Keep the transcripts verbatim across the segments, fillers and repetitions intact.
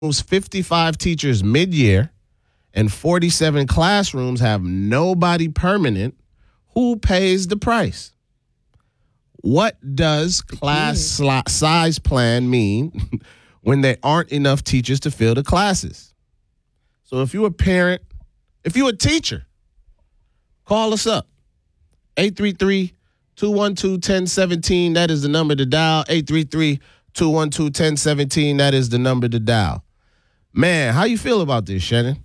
fifty-five teachers mid-year, and forty-seven classrooms have nobody permanent. Who pays the price? What does class sli- size plan mean when there aren't enough teachers to fill the classes? So if you're a parent, if you're a teacher, call us up. eight three three, two one two, one zero one seven. That is the number to dial. eight three three, two one two, one zero one seven. That is the number to dial. Man, how you feel about this, Shannon?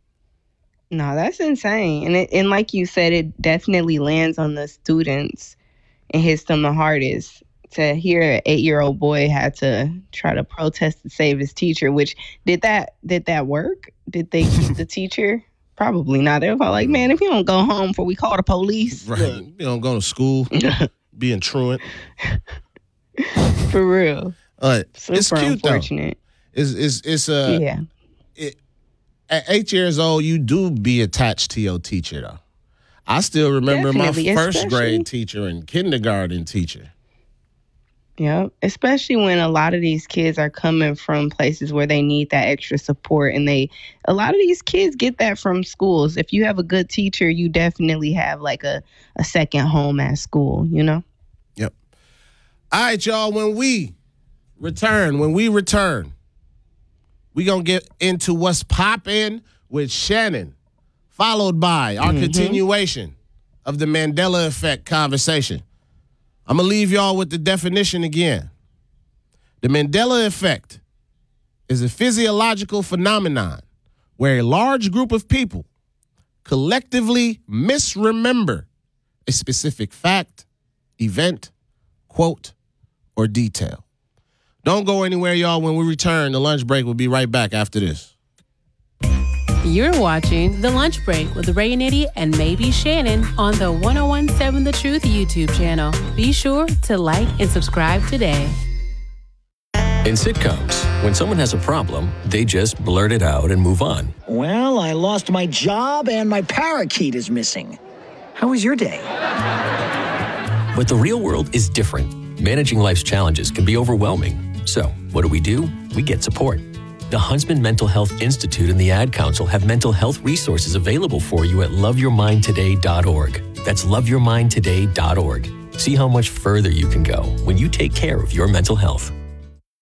No, that's insane. And it, and like you said, it definitely lands on the students and hits them the hardest. To hear an eight-year-old boy had to try to protest to save his teacher, which did that did that work? Did they keep the teacher? Probably not. They were probably like, man, if you don't go home before we call the police. Right. Look. You don't go to school, being truant. For real. Uh, it's cute, unfortunate. though. It's, it's, it's, uh, yeah. It, at eight years old, you do be attached to your teacher, though. I still remember Definitely, my first grade teacher and kindergarten teacher. Yeah, especially when a lot of these kids are coming from places where they need that extra support. And they, a lot of these kids get that from schools. If you have a good teacher, you definitely have like a, a second home at school, you know? Yep. All right, y'all, when we return, when we return, we going to get into what's poppin' with Shannon, followed by our mm-hmm. continuation of the Mandela Effect conversation. I'm going to leave y'all with the definition again. The Mandela Effect is a physiological phenomenon where a large group of people collectively misremember a specific fact, event, quote, or detail. Don't go anywhere, y'all. When we return, the lunch break will be right back after this. You're watching The Lunch Break with Ray Nitty and maybe Shannon on the one oh one point seven The Truth YouTube channel. Be sure to like and subscribe today. In sitcoms, when someone has a problem, they just blurt it out and move on. Well, I lost my job and my parakeet is missing. How was your day? But the real world is different. Managing life's challenges can be overwhelming. So, what do we do? We get support. The Huntsman Mental Health Institute and the Ad Council have mental health resources available for you at love your mind today dot org. That's love your mind today dot org. See how much further you can go when you take care of your mental health.